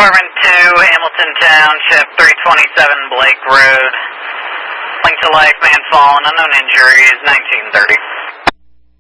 Department 2, Hamilton Township, 327 Blake Road. Link to life, man fallen, unknown injuries, 1930.